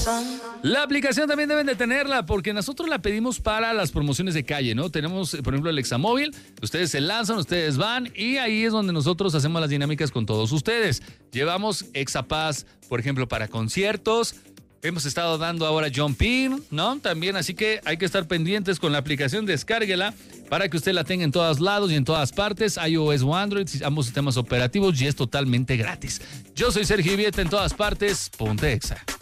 La aplicación también deben de tenerla porque nosotros la pedimos para las promociones de calle, ¿no? Tenemos, por ejemplo, el Examóvil, ustedes se lanzan, ustedes van y ahí es donde nosotros hacemos las dinámicas con todos ustedes. Llevamos Exapass, por ejemplo, para conciertos. Hemos estado dando ahora Jumping, ¿no? También, así que hay que estar pendientes con la aplicación, descárguela para que usted la tenga en todos lados y en todas partes, iOS o Android, ambos sistemas operativos, y es totalmente gratis. Yo soy Sergio Vieta, en todas partes, ponte Exa.